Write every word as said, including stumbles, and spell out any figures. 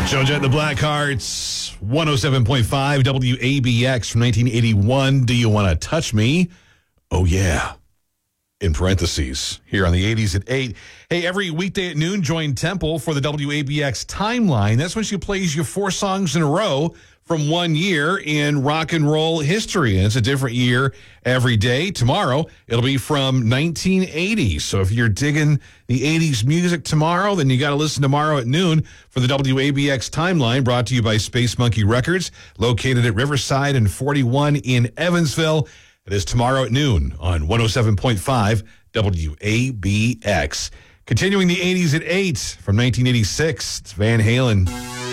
Joan Jett and the Blackhearts, one oh seven point five W A B X from nineteen eighty-one. Do you want to touch me? Oh, yeah. In parentheses, here on the eighties at eight. Hey, every weekday at noon, join Temple for the W A B X Timeline. That's when she plays you four songs in a row from one year in rock and roll history. And it's a different year every day. Tomorrow, it'll be from nineteen eighty. So if you're digging the eighties music tomorrow, then you got to listen tomorrow at noon for the W A B X Timeline, brought to you by Space Monkey Records, located at Riverside and forty-one in Evansville. It is tomorrow at noon on one oh seven point five W A B X. Continuing the eighties at eight from nineteen eighty-six, it's Van Halen.